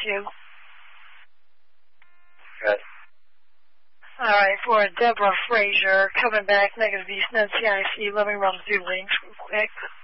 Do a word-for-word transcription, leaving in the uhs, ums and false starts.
you. Good. All right, for Deborah Frazier, coming back, negative East, N C I C, let me run through links real quick.